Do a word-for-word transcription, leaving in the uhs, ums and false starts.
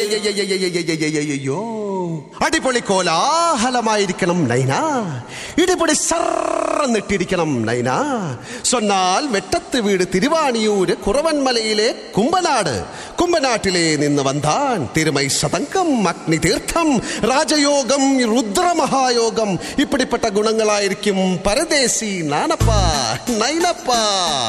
അയ്യോ അടിപൊളി കോലാഹലമായിരിക്കണം നൈന, ഇടിപൊളി സർന്നിട്ടിരിക്കണം നൈന. സൊന്നാൽ വെട്ടത്ത് വീട് തിരുവാണിയൂര് കുറവൻമലയിലെ കുമ്പനാട്, കുമ്പനാട്ടിലെ നിന്ന് വന്താൻ തിരുമൈ സതങ്കം അഗ്നി തീർത്ഥം രാജയോഗം രുദ്രമഹായോഗം ഇപ്പിടിപ്പെട്ട ഗുണങ്ങളായിരിക്കും പരദേശി നാണപ്പ നൈനപ്പ.